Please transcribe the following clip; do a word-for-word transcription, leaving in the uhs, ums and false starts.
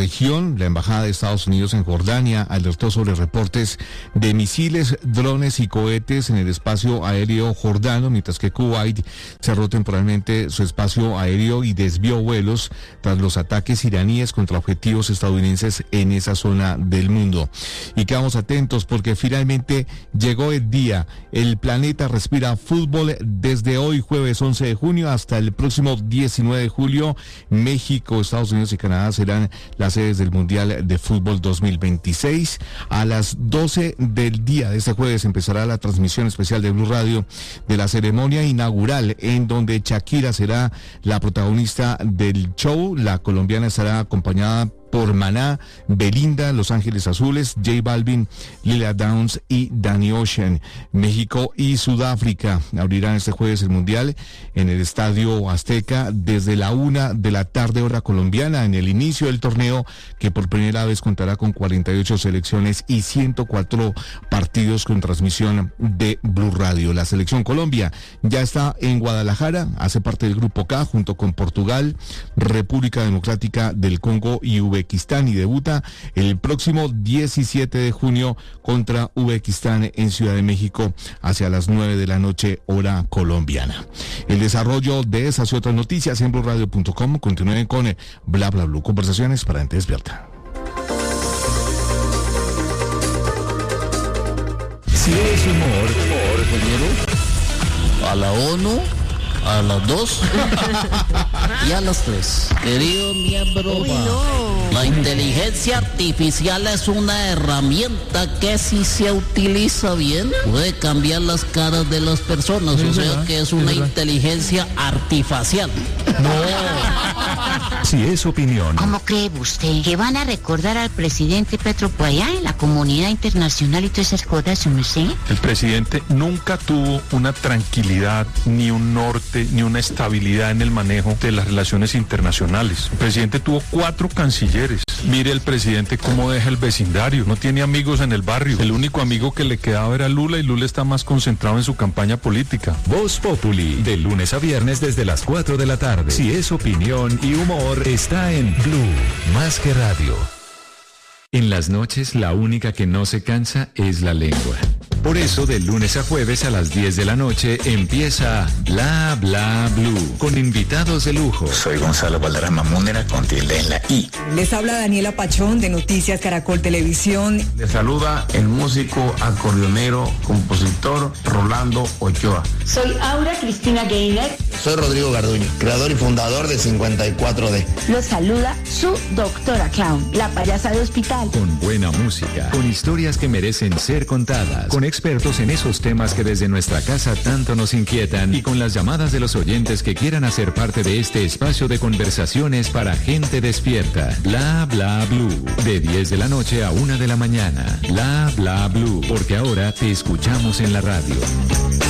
región. La Embajada de Estados Unidos en Jordania alertó sobre reportes de misiles, drones y cohetes en el espacio aéreo jordano, mientras que Kuwait cerró temporalmente su espacio aéreo y desvió vuelos tras los ataques iraníes contra objetivos estadounidenses en esa zona del mundo. Y quedamos atentos porque finalmente llegó el día. El planeta respira fútbol desde hoy, jueves once de junio, hasta el próximo diecinueve de julio. México, Estados Unidos y Canadá serán las sedes del Mundial de Fútbol dos mil veintiséis. A las doce del día de este jueves empezará la transmisión especial de Blue Radio de la ceremonia inaugural, en donde Shakira será la protagonista del show. La colombiana estará acompañada por Maná, Belinda, Los Ángeles Azules, J Balvin, Lila Downs y Danny Ocean. México y Sudáfrica abrirán este jueves el Mundial en el Estadio Azteca desde la una de la tarde hora colombiana, en el inicio del torneo, que por primera vez contará con cuarenta y ocho selecciones y ciento cuatro partidos con transmisión de Blue Radio. La selección Colombia ya está en Guadalajara, hace parte del Grupo K junto con Portugal, República Democrática del Congo y Uzbekistán, y debuta el próximo diecisiete de junio contra Uzbekistán en Ciudad de México hacia las nueve de la noche hora colombiana. El desarrollo de esas y otras noticias en blue radio punto com. Continúen con Bla Bla Blue, conversaciones para gente despierta. Si es humor, humor, a la ONU, a las dos y a las tres. Querido miembro, Uy, no. La inteligencia artificial es una herramienta que, si se utiliza bien, puede cambiar las caras de las personas. Sí, o sea verdad, que es una es inteligencia artificial. No. Si es opinión. ¿Cómo cree usted que van a recordar al presidente Petro por allá en la comunidad internacional y todas esas cosas, no sé? El presidente nunca tuvo una tranquilidad, ni un norte, ni una estabilidad en el manejo de las relaciones internacionales. El presidente tuvo cuatro cancilleres. Mire el presidente cómo deja el vecindario. No tiene amigos en el barrio. El único amigo que le quedaba era Lula, y Lula está más concentrado en su campaña política. Voz Populi, de lunes a viernes desde las cuatro de la tarde. Si es opinión y humor, está en Blue, más que radio. En las noches, la única que no se cansa es la lengua. Por eso, de lunes a jueves a las diez de la noche empieza Bla Bla Blue, con invitados de lujo. Soy Gonzalo Valderrama Múnera, con tilde en la I. Les habla Daniela Pachón, de Noticias Caracol Televisión. Les saluda el músico, acordeonero, compositor Rolando Ochoa. Soy Aura Cristina Gainer. Soy Rodrigo Garduño, creador y fundador de cincuenta y cuatro D. Los saluda su doctora Clown, la payasa de hospital. Con buena música, con historias que merecen ser contadas, con expertos en esos temas que desde nuestra casa tanto nos inquietan, y con las llamadas de los oyentes que quieran hacer parte de este espacio de conversaciones para gente despierta. Bla Bla Blue, de diez de la noche a una de la mañana. Bla Bla Blue, porque ahora te escuchamos en la radio.